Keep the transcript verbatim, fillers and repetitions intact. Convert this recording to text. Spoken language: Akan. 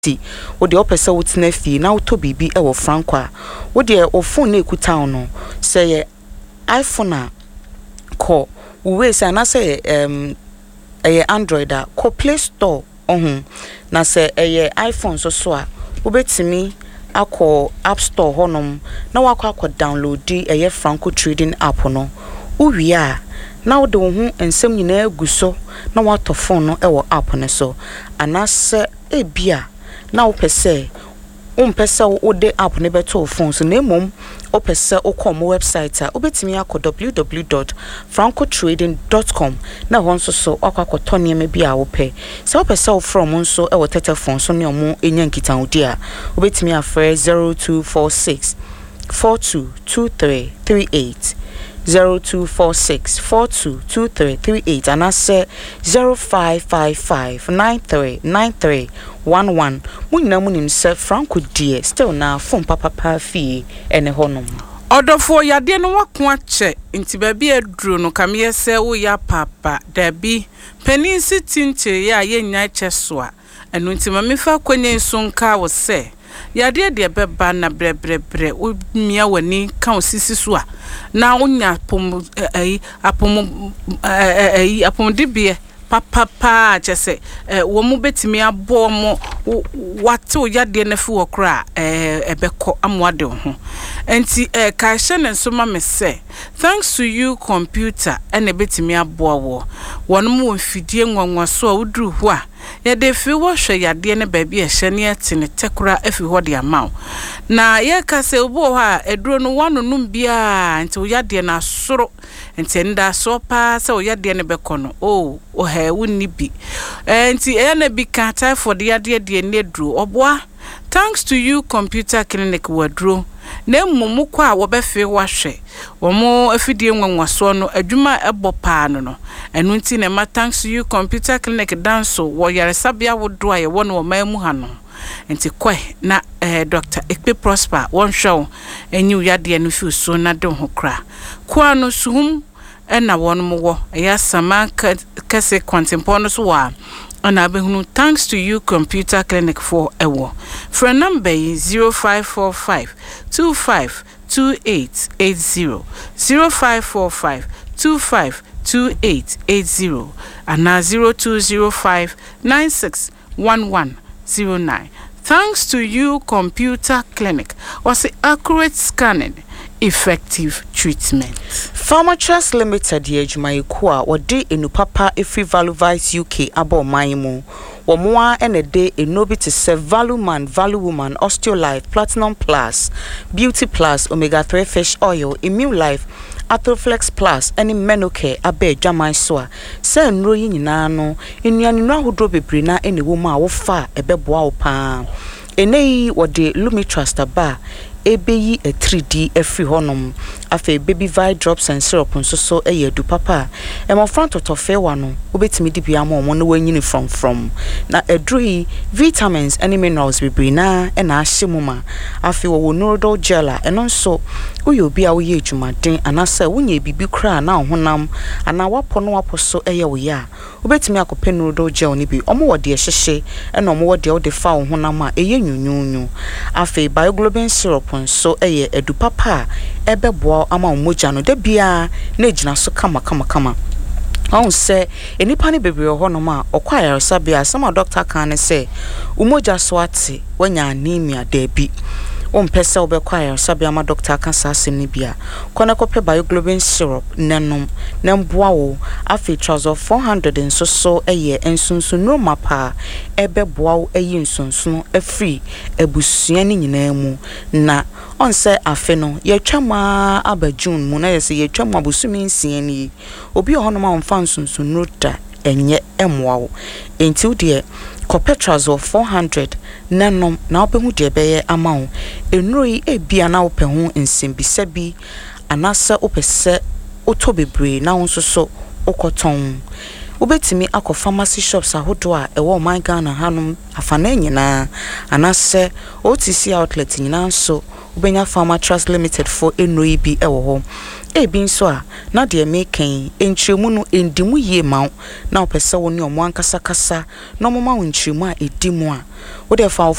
wo de opese wo tena fie na wo to bibi e wo franco a wo de o phone na ekuta no say ye iPhone a ko we say na say um eh Android a ko Play Store ohun na say eh iPhone so so a wo betimi akọ App Store honom na wakọ akọ download di eh Franco Trading app no uwi a na wo de wo hu ensem nyina aguso na wato phone no e wo app ne so anase e bia na wo pese um pese wo de app ne beto phone so na mom o pese o kom website a obetimi akọ w w w dot franco trading dot com na hon so so akọ akọtọ niam bia wo pe se o pese o from nso e wo tete phone so ne omo enya nkita odi a obetimi afre zero two four six four two two three three eight zero two four six four two two three three eight and I say zero five five five nine three nine three one one. Munina munim se Franco dear still na phone papa pa fee ene honum. Odofo yade no wako ache nti baabi edru no kamye se wo ya papa dabi penisi tinche ya yenya che so a enu nti mamefa kwenye nsunka wo se yade de beba na brebrebre wo mia wani kan osisi so a na onya pom eh apom eh apom dibie papa pa chese eh wo mu betimi abo mo wato yade na fi wo kra eh ebekọ amwade ho enti eh ka hye ne so ma me se thanks to you computer ene betimi abo wo won mu mfidie nwanwa so a wudru ho a yade fi wo hwe yade ne ba bi ehye ne etine tekura afi ho de amaw na ye ka se obo ho a eduro no wanonum bia enti wo yade na soro enti nda so pa se wo yade ne bekọ no oh o he wonni bi enti e na bi ka typhoid yade de ne duro oboa thanks to you computer clinic wadro na mumu kwa wo befe wahwe wo mo afidie nwanwaso no adwuma ebo pa no no enu nti na ma thanks to you computer clinic danso wo yaresabia wo do aye wo no wo mamu ha no nti kwe na eh, Doctor Ekpe Prosper won show enyu yade no fi so na de ho kra kwa no suhum ena won mo wo ya sama kase kwantempo no so wa ana behunu thanks to you computer clinic for ewo for number zero five four five two five two eight eight zero zero five four five two five two eight eight zero and zero two zero five nine six one one zero nine. Thanks to you computer clinic was the accurate scanning effective treatment. Pharma Trust Limited ye jumayekua wode enu papa efi Value Vice U K abo maimu womoa ene de enobi to se Value Man, Value Woman, Osteolife, Platinum Plus, Beauty Plus, Omega three Fish Oil, Immune Life, Athroflex Plus, any Menocare abe jamai soa se nro yi nyina no enuane no ahodro bebre na ene wo ma wo fa ebeboa wo pa enei wode Lumi Trust aba ebeyi a three D every honum afa baby vi drops and syrup nso so eye du papa e mo front to fe wa no obetimi di bia mo mo no wanyini from from na edrui vitamins and minerals bebre na e na ahye muma afa wo noodle gel a eno nso uyo bia wo ye adwumaden anasa wonye bibi kra na honam ana wapo no wapo so eye wo ya obetimi akope noodle gel ni bi omo wode ehyehye e na omo wode wo de fa wo honam a eye nyunyunyu afa bioglobin syrup so eye edu papa ebeboa ama moja no de bia na gina so kama kama kama on say enipa ne bebre ho no ma okwa yaresabia some doctor kan say umoja so ate wanya anemia da bi on pese obekwa yaresabia ma doctor kan sa asem ni bia kona kope bioglobin syrup nanom na mboa wo afi trouser four hundred nso so eye ensunsu no mapa ebeboa wo eye ensunsu afri ebusua ni nyina mu na on say afe no ye twama aba June mu na ye say ye twama busumi nsia ni obi ho no ma onfa nsunsu no da enye emwa wo enti de Copetrazo four hundred nanom na obehu de beye amawo enroi ebia na opehu nsembisa bi anasa opese otobebre na wonso so okoton obetimi akọ pharmacy shops ahodo a ewo man Ghana hanum afana nyina anase O T C outlet nyina nso ubenya Pharma Trust Limited for enroi bi ewo ho ebi nso a na de meken entremu no endimu ye maw na opese woni omo ankasa kasa na omo ma wontremu a edimu a wo de fa